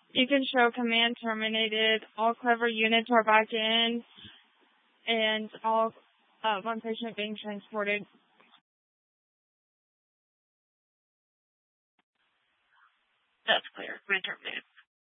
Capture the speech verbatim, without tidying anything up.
You can show command terminated, all Clever units are back in, and all uh, one patient being transported. That's clear. Command terminated.